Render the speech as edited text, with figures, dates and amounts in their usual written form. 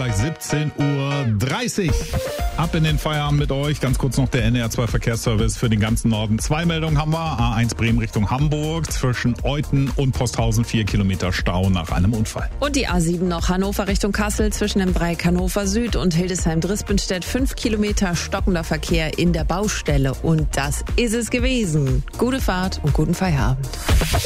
Gleich 17:30 Uhr. Ab in den Feierabend mit euch. Ganz kurz noch der NDR2 Verkehrsservice für den ganzen Norden. 2 Meldungen haben wir. A1 Bremen Richtung Hamburg. Zwischen Euthen und Posthausen 4 Kilometer Stau nach einem Unfall. Und die A7 noch Hannover Richtung Kassel. Zwischen dem Dreieck Hannover Süd und Hildesheim-Drispenstedt 5 Kilometer stockender Verkehr in der Baustelle. Und das ist es gewesen. Gute Fahrt und guten Feierabend.